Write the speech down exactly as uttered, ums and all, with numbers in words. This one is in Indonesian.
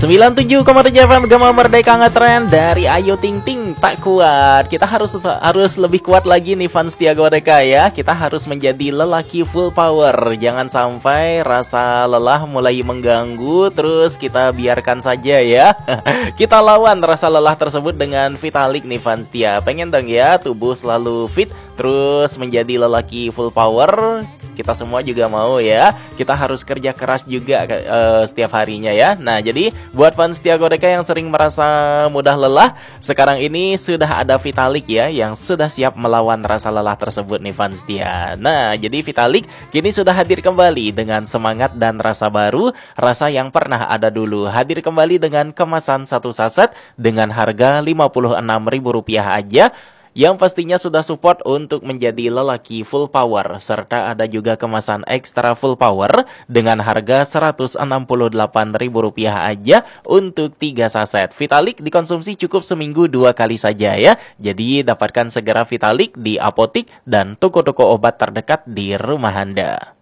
sembilan puluh tujuh koma tujuh F M Gema Merdeka ngetren dari Ayu Ting Ting. Tak kuat, kita harus harus lebih kuat lagi nih fans setia Merdeka ya. Kita harus menjadi lelaki full power. Jangan sampai rasa lelah mulai mengganggu, terus kita biarkan saja ya. Kita lawan rasa lelah tersebut dengan Vitalik nih fans setia. Pengen dong ya tubuh selalu fit, terus menjadi lelaki full power. Kita semua juga mau ya. Kita harus kerja keras juga uh, setiap harinya ya. Nah, jadi buat fans setia Merdeka yang sering merasa mudah lelah, sekarang ini sudah ada Vitalik ya yang sudah siap melawan rasa lelah tersebut nih fans setia. Nah, jadi Vitalik kini sudah hadir kembali dengan semangat dan rasa baru, rasa yang pernah ada dulu. Hadir kembali dengan kemasan satu saset dengan harga lima puluh enam ribu rupiah aja, yang pastinya sudah support untuk menjadi lelaki full power. Serta ada juga kemasan ekstra full power dengan harga seratus enam puluh delapan ribu rupiah aja untuk tiga saset. Vitalik dikonsumsi cukup seminggu dua kali saja ya. Jadi dapatkan segera Vitalik di apotik dan toko-toko obat terdekat di rumah Anda.